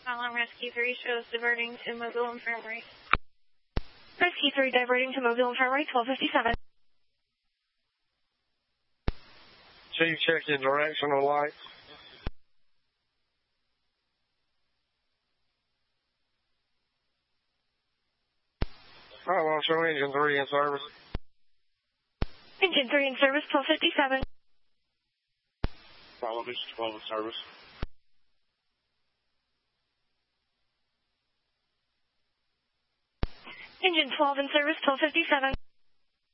call on Rescue 3 shows diverting to Mobile Infirmary. Rescue 3 diverting to Mobile Infirmary, 1257. Chief, check your directional lights. I want to show engine 3 in service. Engine 3 in service, 1257. Follow Mission 12 in service. Engine 12 in service, 1257.